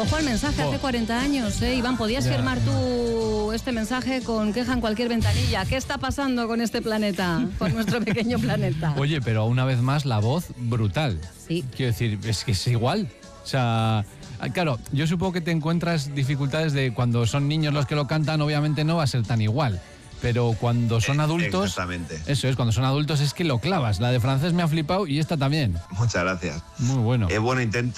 Ojo al mensaje, hace 40 años, Iván, podías firmar tú este mensaje con queja en cualquier ventanilla. ¿Qué está pasando con este planeta, con nuestro pequeño planeta? Oye, pero una vez más la voz brutal. Sí. Quiero decir, es que es igual. O sea, claro, yo supongo que te encuentras dificultades de cuando son niños los que lo cantan, obviamente no va a ser tan igual. Pero cuando son adultos... Exactamente. Eso es, cuando son adultos es que lo clavas. La de francés me ha flipado y esta también. Muchas gracias. Muy bueno. Bueno, intento